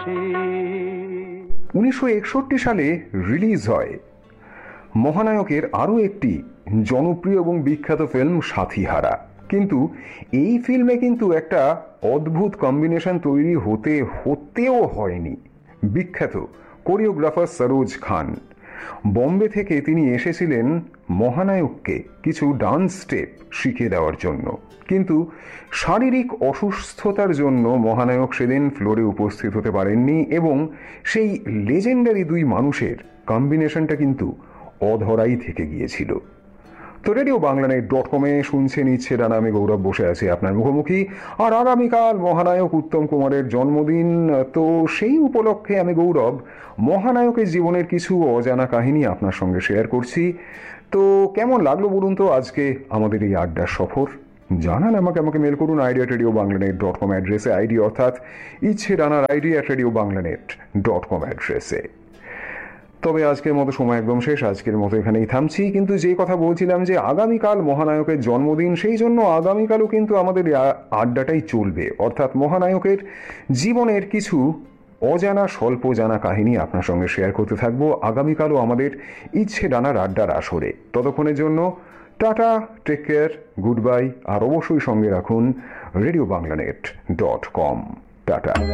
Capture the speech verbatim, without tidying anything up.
উনিশশো একষট্টি সালে রিলিজ হয় মহানায়কের আরও একটি জনপ্রিয় এবং বিখ্যাত ফিল্ম সাথীহারা। কিন্তু এই ফিল্মে কিন্তু একটা অদ্ভুত কম্বিনেশন তৈরি হতে হতেও হয়নি। বিখ্যাত কোরিওগ্রাফার সরোজ খান বম্বে থেকে তিনি এসেছিলেন মহানায়ককে কিছু ডান্স স্টেপ শিখিয়ে দেওয়ার জন্য, কিন্তু শারীরিক অসুস্থতার জন্য মহানায়ক সেদিন ফ্লোরে উপস্থিত হতে পারেননি এবং সেই লেজেন্ডারি দুই মানুষের কম্বিনেশনটা কিন্তু অধরাই থেকে গিয়েছিল। তো রেডিও বাংলানেট ডট কমে শুনছেন ইচ্ছে ডানা, আমি গৌরব বসে আছি আপনার মুখোমুখি। আর আগামীকাল মহানায়ক উত্তম কুমারের জন্মদিন, তো সেই উপলক্ষে আমি গৌরব মহানায়কের জীবনের কিছু অজানা কাহিনী আপনার সঙ্গে শেয়ার করছি। তো কেমন লাগলো বলুন তো আজকে আমাদের এই আড্ডার সফর? জানান আমাকে, আমাকে মেল করুন ID at radio বাংলানেট dot com অ্যাড্রেসে, আইডি অর্থাৎ ইচ্ছে ডানার ID at radio বাংলানেট dot com অ্যাড্রেসে। তবে আজকের মতো সময় একদম শেষ, আজকের মতো এখানেই থামছি। কিন্তু যে কথা বলছিলাম যে আগামীকাল মহানায়কের জন্মদিন, সেই জন্য আগামীকালও কিন্তু আমাদের আড্ডাটাই চলবে, অর্থাৎ মহানায়কের জীবনের কিছু অজানা স্বল্প জানা কাহিনী আপনার সঙ্গে শেয়ার করতে থাকবো আগামীকালও আমাদের ইচ্ছে ডানার আড্ডার আসরে। ততক্ষণের জন্য tata, take care, good bye, আর অবশ্যই সঙ্গে রাখুন রেডিও বাংলানেট ডট কম। টাটা।